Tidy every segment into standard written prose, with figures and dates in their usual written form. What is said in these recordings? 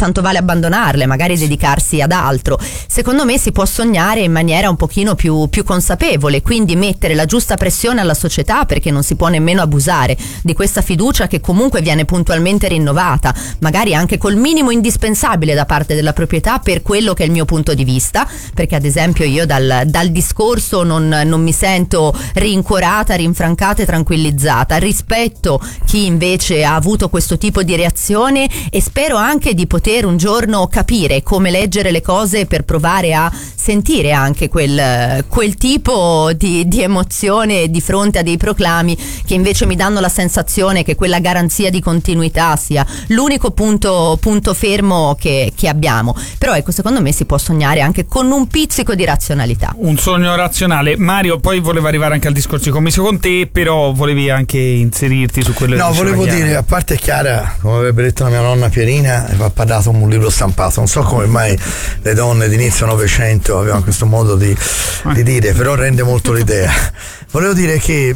tanto vale abbandonarle, magari dedicarsi ad altro. Secondo me si può sognare in maniera un pochino più consapevole, quindi mettere la giusta pressione alla società, perché non si può nemmeno abusare di questa fiducia che comunque viene puntualmente rinnovata, magari anche col minimo indispensabile da parte della proprietà, per quello che è il mio punto di vista, perché ad esempio io dal discorso non mi sento rincuorata, rinfrancata e tranquillizzata. Rispetto chi invece ha avuto questo tipo di reazione e spero anche di poter un giorno capire come leggere le cose per provare a sentire anche quel tipo di emozione di fronte a dei proclami che invece mi danno la sensazione che quella garanzia di continuità sia l'unico punto fermo che abbiamo. Però ecco, secondo me si può sognare anche con un pizzico di razionalità. Un sogno razionale. Mario, poi volevo arrivare anche al discorso di commesso con te, però volevi anche inserirti su quello che no, volevo Chiara. dire, a parte Chiara, come avrebbe detto la mia nonna Pierina, va parlato un libro stampato. Non so come mai le donne d'inizio Novecento avevano questo modo di dire, però rende molto l'idea. Volevo dire che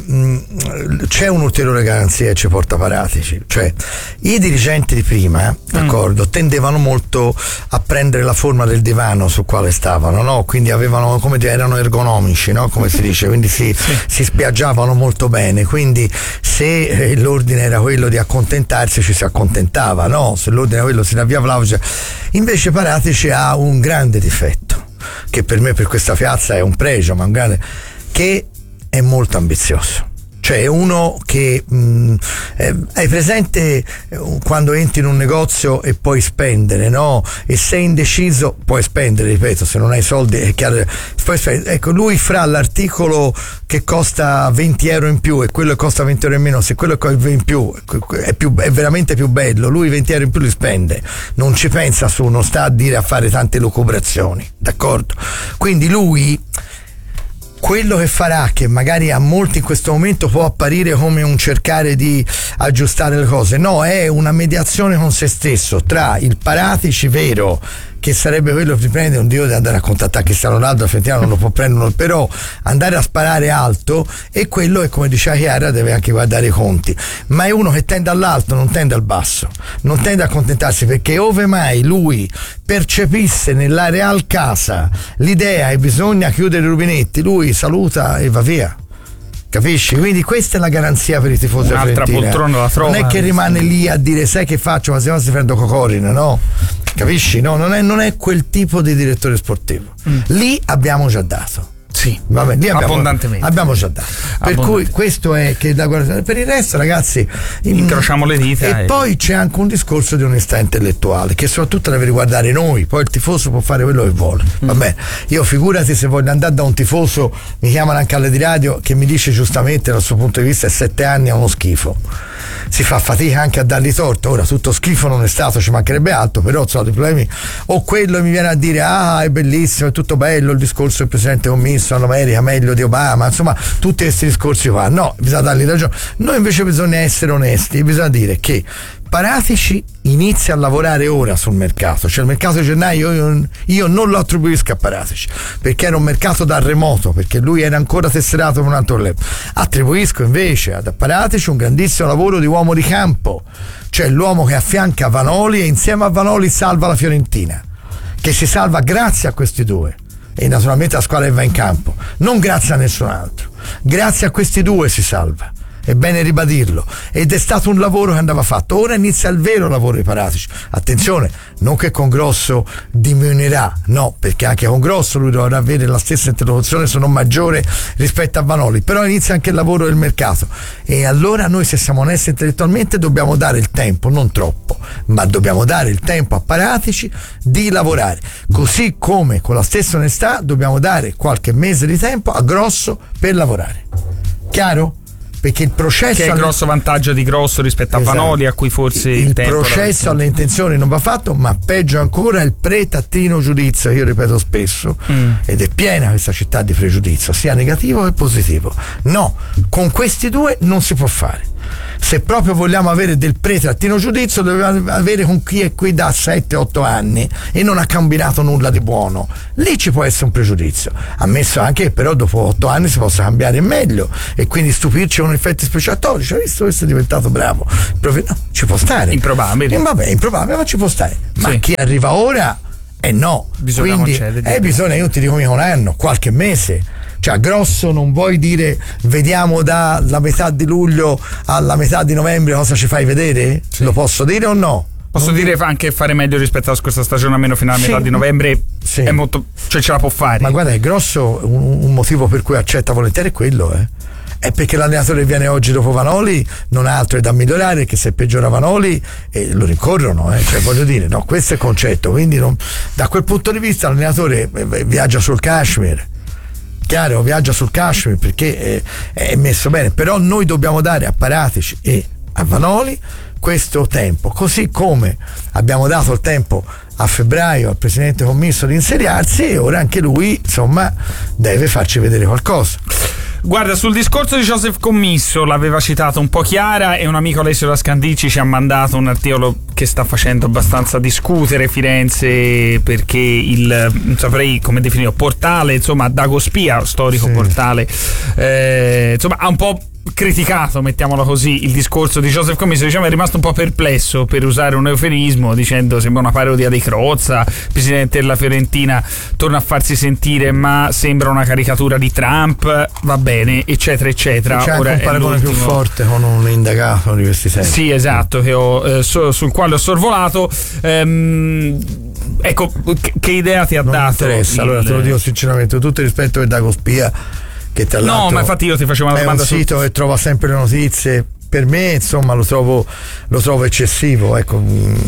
c'è un'ulteriore garanzia che ci porta Paratici, cioè i dirigenti di prima, d'accordo, tendevano molto a prendere la forma del divano sul quale stavano, no? Quindi avevano, come dire, erano ergonomici, no? Come si dice, quindi si spiaggiavano molto bene, quindi se l'ordine era quello di accontentarsi ci si accontentava, no? Se l'ordine era quello si avviava. Invece Paratici ha un grande difetto, che per me, per questa piazza è un pregio, ma un grande, che è molto ambizioso. Cioè è uno che hai presente quando entri in un negozio e puoi spendere, no? E sei indeciso, puoi spendere, ripeto, se non hai soldi è chiaro, puoi spendere. Ecco, lui fra l'articolo che costa 20 euro in più e quello che costa 20 euro in meno, se quello che in più è veramente più bello, lui 20 euro in più li spende, non ci pensa su, non sta a fare tante lucubrazioni, d'accordo? Quindi lui, quello che farà, che magari a molti in questo momento può apparire come un cercare di aggiustare le cose, no, è una mediazione con se stesso tra il Paratici vero, che sarebbe quello che prende un dio di andare a contattare Cristiano Ronaldo, effettivamente non lo può prendere, però andare a sparare alto, e quello è, come diceva Chiara, deve anche guardare i conti, ma è uno che tende all'alto, non tende al basso, non tende a accontentarsi, perché ove mai lui percepisse nella real casa l'idea che bisogna chiudere i rubinetti, lui saluta e va via. Capisci? Quindi questa è la garanzia per i tifosi della Un'altra Fiorentina. poltrona la trova. Non è che rimane lì a dire sai che faccio, ma se no si prendo Cocorina, no? Capisci? No, non è quel tipo di direttore sportivo. Lì abbiamo già dato. Sì, vabbè, lì abbondantemente. Abbiamo già dato. Per cui questo è che da guardare. Per il resto, ragazzi, incrociamo le dita. E poi c'è anche un discorso di onestà intellettuale che soprattutto deve riguardare noi. Poi il tifoso può fare quello che vuole. Vabbè, io figurati se voglio andare da un tifoso, mi chiamano anche alle di radio, che mi dice giustamente dal suo punto di vista 7 anni è uno schifo. Si fa fatica anche a dargli torto. Ora tutto schifo non è stato, ci mancherebbe altro, però so, i problemi, o quello mi viene a dire è bellissimo, è tutto bello il discorso del presidente commisso all'America, meglio di Obama, insomma tutti questi discorsi qua, no, bisogna dargli ragione. Noi invece bisogna essere onesti, bisogna dire che Paratici inizia a lavorare ora sul mercato, cioè il mercato di gennaio io non lo attribuisco a Paratici, perché era un mercato da remoto, perché lui era ancora tesserato per un altro level. Attribuisco invece ad Paratici un grandissimo lavoro di uomo di campo, cioè l'uomo che affianca Vanoli e insieme a Vanoli salva la Fiorentina, che si salva grazie a questi due, e naturalmente la squadra che va in campo, non grazie a nessun altro, grazie a questi due si salva. È bene ribadirlo, ed è stato un lavoro che andava fatto. Ora inizia il vero lavoro di Paratici. Attenzione, non che con Grosso diminuirà, no, perché anche con Grosso lui dovrà avere la stessa interlocuzione, se non maggiore, rispetto a Vanoli, però inizia anche il lavoro del mercato, e allora noi, se siamo onesti intellettualmente, dobbiamo dare il tempo, non troppo, ma dobbiamo dare il tempo a Paratici di lavorare, così come con la stessa onestà dobbiamo dare qualche mese di tempo a Grosso per lavorare. Chiaro? Perché il processo, che è il grosso vantaggio di Grosso rispetto a Vanoli, a cui forse il processo alle intenzioni non va fatto, ma peggio ancora il pre-tattino giudizio, io ripeto spesso, ed è piena questa città di pregiudizio, sia negativo che positivo. No, con questi due non si può fare. Se proprio vogliamo avere del pretrattino giudizio, dobbiamo avere con chi è qui da 7-8 anni e non ha combinato nulla di buono. Lì ci può essere un pregiudizio, ammesso anche che però dopo 8 anni si possa cambiare in meglio e quindi stupirci con effetti speciatori. Cioè, visto questo è diventato bravo, no, ci può stare. Improbabile. Vabbè, improbabile, ma ci può stare. Ma chi arriva ora no, bisogna quindi bisogna, io ti dico mica un anno, qualche mese. Cioè, grosso non vuoi dire vediamo dalla metà di luglio alla metà di novembre cosa ci fai vedere? Sì. Lo posso dire o no? Posso dire anche fare meglio rispetto alla scorsa stagione, almeno fino alla metà di novembre. Sì. È molto, cioè ce la può fare. Ma guarda, è grosso, un motivo per cui accetta volentieri è quello, è perché l'allenatore che viene oggi dopo Vanoli non ha altro da migliorare, che se peggiora Vanoli lo rincorrono, cioè voglio dire, no, questo è il concetto, quindi da quel punto di vista l'allenatore viaggia sul Kashmir. Chiaro, viaggia sul Kashmir perché è messo bene, però noi dobbiamo dare a Paratici e a Vanoli questo tempo, così come abbiamo dato il tempo a febbraio al presidente commisso di insediarsi, e ora anche lui insomma deve farci vedere qualcosa. Guarda, sul discorso di Joseph Commisso l'aveva citato un po' Chiara, e un amico, Alessio Lascandici, ci ha mandato un articolo che sta facendo abbastanza discutere Firenze, perché non saprei come definire, portale, insomma, Dagospia, storico portale, insomma, ha un po' criticato, mettiamola così, il discorso di Joseph Commisso. Diciamo è rimasto un po' perplesso, per usare un eufemismo, dicendo sembra una parodia di Crozza, presidente della Fiorentina torna a farsi sentire ma sembra una caricatura di Trump, va bene, eccetera eccetera. C'è anche un paragone più forte con un indagato di questi tempi. Sì, esatto, che sul quale ho sorvolato. Ecco, che idea ti ha dato? Non interessa, allora te lo dico sinceramente, tutto il rispetto per Dagospia, che tra l'altro, no, ma infatti io ti facevo una domanda. È un sito che trova sempre le notizie. Per me, insomma, lo trovo eccessivo. Ecco,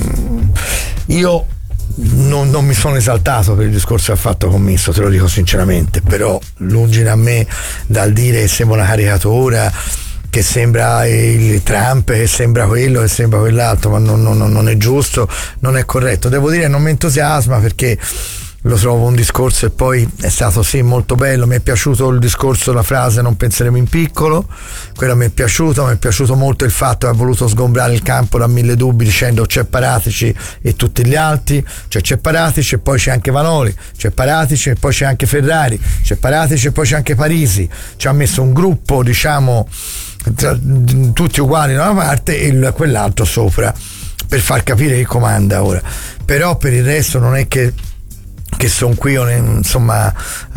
io non mi sono esaltato per il discorso che ha fatto Commisso, te lo dico sinceramente, però lungi da me dal dire che sembra una caricatura, che sembra il Trump, che sembra quello, che sembra quell'altro, ma non è giusto, non è corretto. Devo dire, non mi entusiasma, perché lo trovo un discorso, e poi è stato sì molto bello, mi è piaciuto il discorso, la frase non penseremo in piccolo, quello mi è piaciuto molto il fatto che ha voluto sgombrare il campo da 1000 dubbi, dicendo c'è Paratici e tutti gli altri, cioè c'è Paratici e poi c'è anche Vanoli, c'è Paratici e poi c'è anche Ferrari, c'è Paratici e poi c'è anche Parisi, ci ha messo un gruppo, diciamo, tutti uguali da una parte e quell'altro sopra, per far capire che comanda ora. Però per il resto non è che sono qui insomma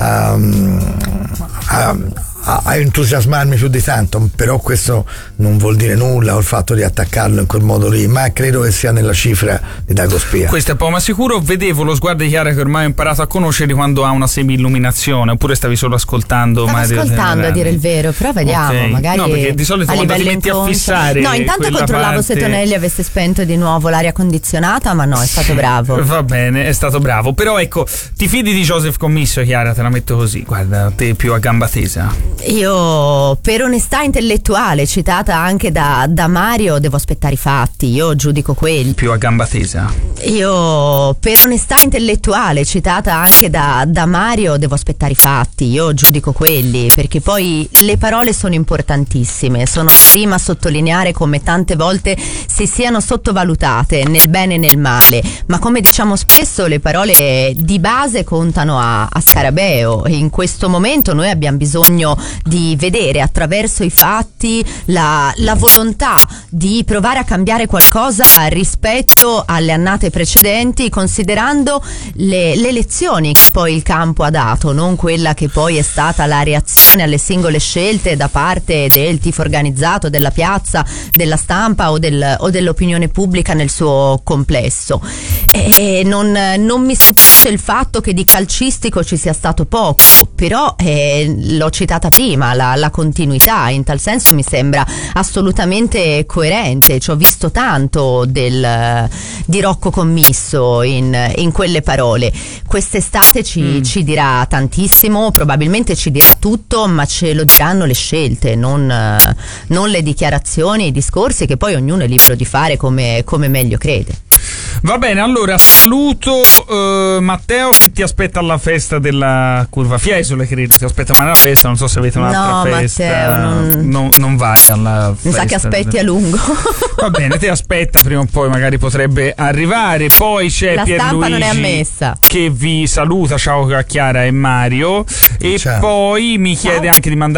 a entusiasmarmi più di tanto, però questo non vuol dire nulla, il fatto di attaccarlo in quel modo lì, ma credo che sia nella cifra di Dagospia. Questo è poco ma sicuro. Vedevo lo sguardo di Chiara, che ormai ho imparato a conoscere, quando ha una semi-illuminazione, oppure stavi solo ascoltando? Stavo ascoltando, a dire il vero, però vediamo, okay. Magari no, perché di solito quando ti metti a fissare, no, intanto controllavo parte, se Tonelli avesse spento di nuovo l'aria condizionata, ma no, è stato bravo. Va bene, è stato bravo, però ecco, ti fidi di Joseph Commisso, Chiara? Te la metto così, guarda, te più a gamba tesa. Io, per onestà intellettuale, citata anche da Mario, devo aspettare i fatti, io giudico quelli. Più a gamba tesa. Io, per onestà intellettuale, citata anche da Mario, devo aspettare i fatti, io giudico quelli, perché poi le parole sono importantissime, sono prima a sottolineare come tante volte si siano sottovalutate nel bene e nel male, ma come diciamo spesso le parole di base contano a scarabeo, e in questo momento noi abbiamo bisogno di vedere attraverso i fatti la volontà di provare a cambiare qualcosa rispetto alle annate precedenti, considerando le lezioni che poi il campo ha dato, non quella che poi è stata la reazione alle singole scelte da parte del tifo organizzato, della piazza, della stampa o dell'opinione pubblica nel suo complesso. E non mi stupisce il fatto che di calcistico ci sia stato poco, però l'ho citata prima, la continuità in tal senso mi sembra assolutamente coerente. Ci ho visto tanto di Rocco Commisso in quelle parole. Quest'estate ci dirà tantissimo, probabilmente ci dirà tutto, ma ce lo diranno le scelte, non le dichiarazioni e i discorsi che poi ognuno è libero di fare come meglio crede. Va bene, allora saluto Matteo che ti aspetta alla festa della Curva Fiesole, credo. Ti aspetta una festa, non so se avete un'altra festa. Matteo, non vai alla festa. Mi sa che aspetti a lungo. Va bene, ti aspetta, prima o poi magari potrebbe arrivare. Poi c'è la Pierluigi stampa non è ammessa, che vi saluta, ciao a Chiara e Mario. E ciao. Poi mi chiede anche di mandare